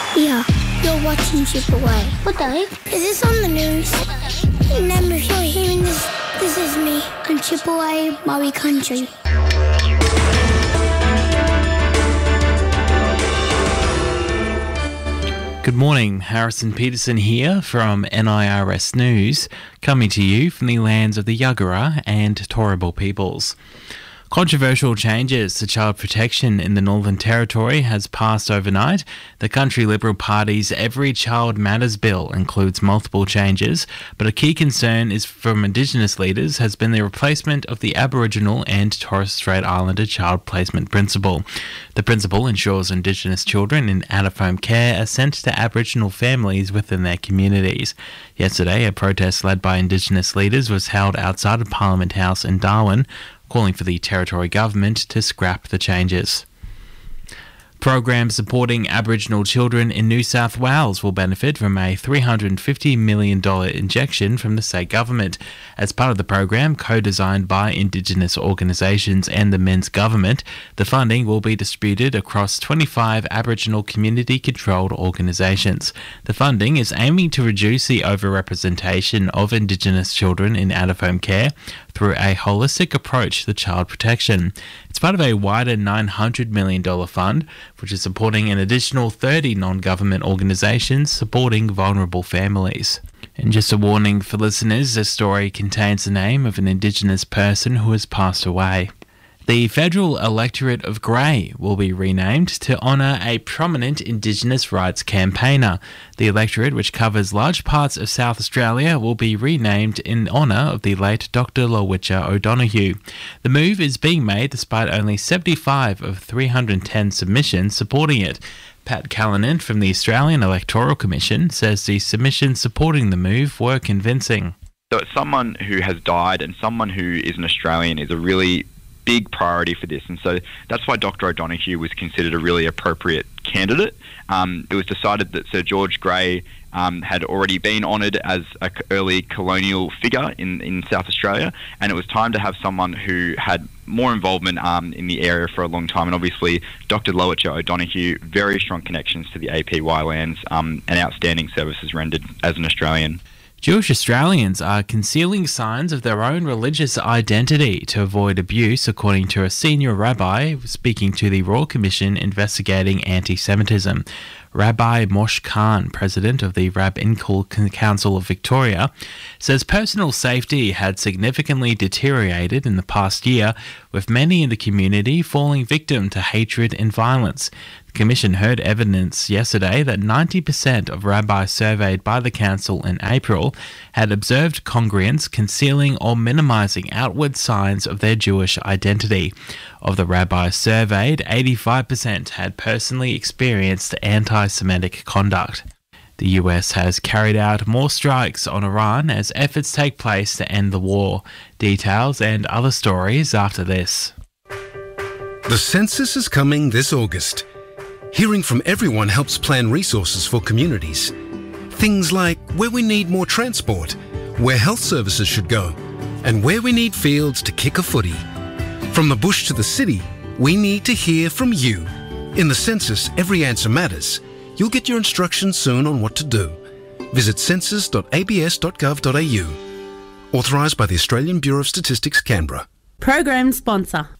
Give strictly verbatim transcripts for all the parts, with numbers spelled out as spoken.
Yeah, you're watching Chip Away. What the heck? Is this on the news? Remember, if you're hearing this, this is me on Chip Away, Maui Country. Good morning, Harrison Peterson here from N I R S News, coming to you from the lands of the Yagara and Turrbal peoples. Controversial changes to child protection in the Northern Territory has passed overnight. The country Liberal Party's Every Child Matters bill includes multiple changes, but a key concern is from Indigenous leaders has been the replacement of the Aboriginal and Torres Strait Islander child placement principle. The principle ensures Indigenous children in out-of-home care are sent to Aboriginal families within their communities. Yesterday, a protest led by Indigenous leaders was held outside of Parliament House in Darwin, calling for the Territory Government to scrap the changes. Programs supporting Aboriginal children in New South Wales will benefit from a three hundred fifty million dollars injection from the state government. As part of the program, co-designed by Indigenous organisations and the Men's Government, the funding will be distributed across twenty-five Aboriginal community-controlled organisations. The funding is aiming to reduce the overrepresentation of Indigenous children in out-of-home care through a holistic approach to child protection. It's part of a wider nine hundred million dollars fund, which is supporting an additional thirty non-government organisations supporting vulnerable families. And just a warning for listeners, this story contains the name of an Indigenous person who has passed away. The Federal Electorate of Grey will be renamed to honour a prominent Indigenous rights campaigner. The electorate, which covers large parts of South Australia, will be renamed in honour of the late Doctor Lowitja O'Donoghue. The move is being made despite only seventy-five of three hundred ten submissions supporting it. Pat Callanan from the Australian Electoral Commission says the submissions supporting the move were convincing. So it's someone who has died and someone who is an Australian is a really big priority for this, and so that's why Doctor O'Donoghue was considered a really appropriate candidate. Um, it was decided that Sir George Grey um, had already been honoured as an early colonial figure in, in South Australia, and it was time to have someone who had more involvement um, in the area for a long time. And obviously Doctor Lowitja O'Donoghue, very strong connections to the A P Y lands um, and outstanding services rendered as an Australian. Jewish Australians are concealing signs of their own religious identity to avoid abuse, according to a senior rabbi speaking to the Royal Commission investigating anti-Semitism. Rabbi Moshe Khan, president of the Rabbinical Council of Victoria, says personal safety had significantly deteriorated in the past year, with many in the community falling victim to hatred and violence. The Commission heard evidence yesterday that ninety percent of rabbis surveyed by the Council in April had observed congregants concealing or minimising outward signs of their Jewish identity. Of the rabbis surveyed, eighty-five percent had personally experienced anti-Semitic conduct. The U S has carried out more strikes on Iran as efforts take place to end the war. Details and other stories after this. The census is coming this August. Hearing from everyone helps plan resources for communities. Things like where we need more transport, where health services should go, and where we need fields to kick a footy. From the bush to the city, we need to hear from you. In the census, every answer matters. You'll get your instructions soon on what to do. Visit census dot a b s dot gov dot a u. Authorised by the Australian Bureau of Statistics, Canberra. Program sponsor.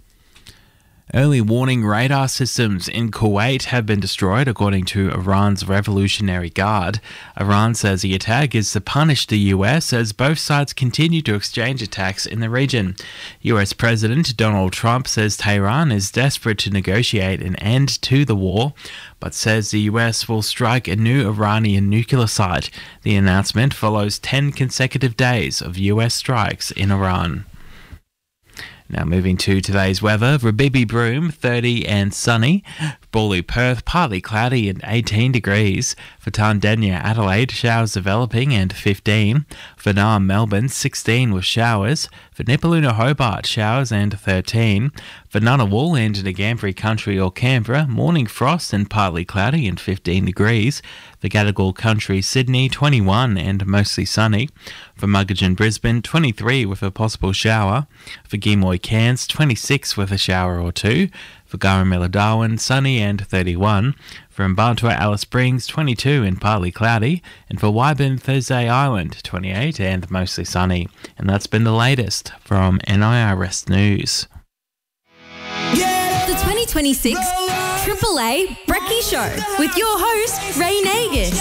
Early warning radar systems in Kuwait have been destroyed, according to Iran's Revolutionary Guard. Iran says the attack is to punish the U S as both sides continue to exchange attacks in the region. U S President Donald Trump says Tehran is desperate to negotiate an end to the war, but says the U S will strike a new Iranian nuclear site. The announcement follows ten consecutive days of U S strikes in Iran. Now moving to today's weather, Rabibi Broome, thirty and sunny. Bawley Perth, partly cloudy and eighteen degrees. For Tandenya Adelaide, showers developing and fifteen. For Naarm Melbourne, sixteen with showers. For Nipaluna Hobart, showers and thirteen. For Ngunnawal and Ngambri Country or Canberra, morning frost and partly cloudy and fifteen degrees. For Gadigal Country Sydney, twenty-one and mostly sunny. For Muggeridge Brisbane, twenty-three with a possible shower. For Geemoy Cairns, twenty-six with a shower or two. For Garramilla Darwin, sunny and thirty-one. From Barntua Alice Springs, twenty-two and partly cloudy. And for Wyburn Thursday Island, twenty-eight and mostly sunny. And that's been the latest from N I R S News. The twenty twenty-six Triple A Brekkie Show with your host, Ray Nagus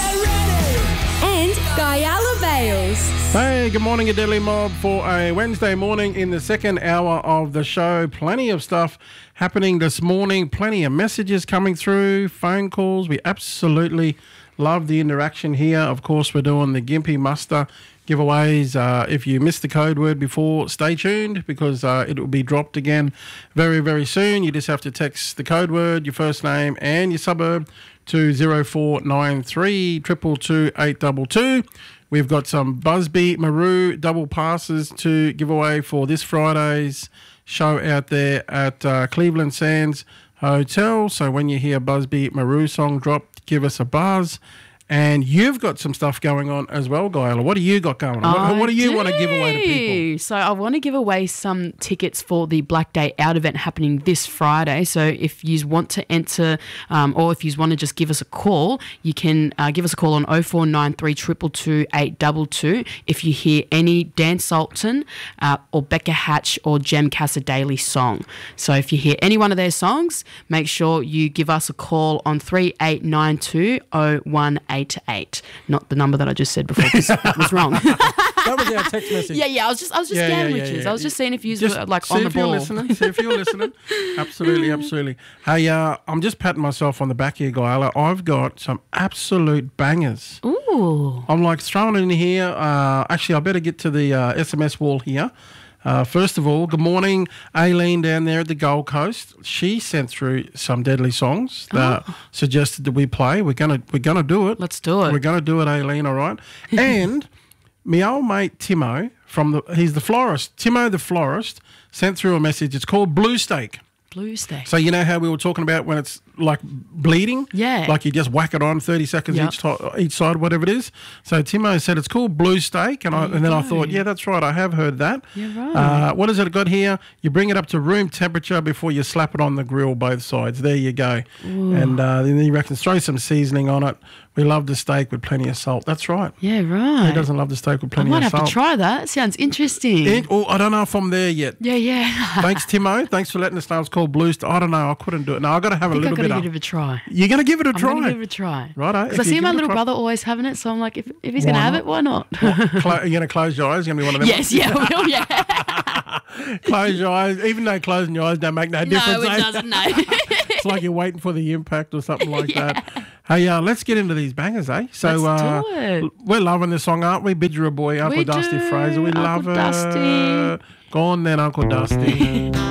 and Guyala Bales. Hey, good morning, a Deadly Mob, for a Wednesday morning in the second hour of the show. Plenty of stuff happening this morning, plenty of messages coming through, phone calls. We absolutely love the interaction here. Of course, we're doing the Gympie Muster giveaways. Uh, if you missed the code word before, stay tuned because uh, it will be dropped again very, very soon. You just have to text the code word, your first name and your suburb to zero four nine three, two two two, eight two two. We've got some Busby Maru double passes to give away for this Friday's show out there at uh, Cleveland Sands Hotel. So when you hear Busby Maru song drop, give us a buzz. And you've got some stuff going on as well, Guyala. What do you got going on? What, what do you do. want to give away to people? So I want to give away some tickets for the Black Day Out event happening this Friday. So if you want to enter um, or if you want to just give us a call, you can uh, give us a call on oh four nine three, two two two, eight two two if you hear any Dan Sultan uh, or Becca Hatch or Jem Cassadaly song. So if you hear any one of their songs, make sure you give us a call on three eight nine two, oh one eight eight, not the number that I just said before because that was wrong. That was our text message. Yeah, yeah. I was just, I was just Yeah, scamming yeah, with yeah, you. yeah. I was just seeing if you Just were like see on the if you're ball. listening. See if you're listening. Absolutely, absolutely. Hey, uh, I'm just patting myself on the back here, Guyala. I've got some absolute bangers. Ooh. I'm like throwing it in here. Uh, actually, I better get to the uh, S M S wall here. Uh, first of all, good morning, Aileen down there at the Gold Coast. She sent through some deadly songs that Oh. suggested that we play. We're gonna we're gonna do it. Let's do it. We're gonna do it, Aileen. All right. And my old mate Timo from the he's the florist. Timo the florist sent through a message. It's called Blue Steak. Blue steak. So you know how we were talking about when it's like bleeding? Yeah. Like you just whack it on thirty seconds Yep. each to- each side, whatever it is. So Timo said it's called Blue Steak, and I and then I thought, yeah, that's right, I have heard that. You're right. Uh, what has it got here? You bring it up to room temperature before you slap it on the grill, both sides. There you go. And uh, then you reckon throw some seasoning on it. We love the steak with plenty of salt. That's right. Yeah, right. Who doesn't love the steak with I plenty might of have salt? to try that. Sounds interesting. It, oh, I don't know if I'm there yet. yeah, yeah. Thanks, Timo. Thanks for letting us know it's called Blue Steak. I don't know. I couldn't do it. No, I've got to have I a think I've little got bit to of give it a try. You're going to give it a I'm try. going to give it a try. Righto. Because If I see you my give it a little try- brother always having it, so I'm like, if, if he's Why going to have not? it, why not? Clo- you're going to close your eyes. You're going to be one of them. yes, yeah, I will, yeah. Close your eyes. Even though closing your eyes don't make no difference. no, it eh? doesn't, no. It's like you're waiting for the impact or something like that. Hey, uh, let's get into these bangers, eh? So Let's uh, do it. we're loving this song, aren't we? Bidgera Boy, Uncle We Dusty do, Fraser. We Uncle love Dusty. it. Go on then, Uncle Dusty.